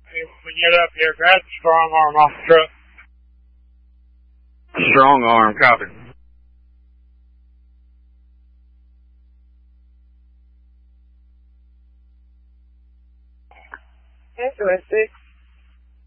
Hey, when you get up here, grab the strong arm off the truck. Strong arm, copy. Interesting.